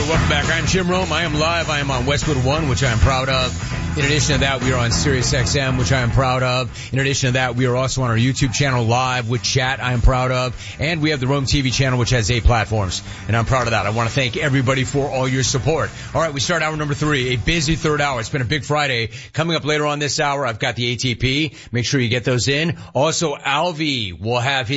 welcome back. I'm Jim Rome. I am live. I am on Westwood One, which I am proud of. In addition to that, we are on Sirius XM, which I am proud of. In addition to that, we are also on our YouTube channel live with chat, I am proud of. And we have the Rome TV channel, which has 8 platforms, and I'm proud of that. I want to thank everybody for all your support. All right, we start hour number 3, a busy third hour. It's been a big Friday. Coming up later on this hour, I've got the ATP. Make sure you get those in. Also, Alvy will have his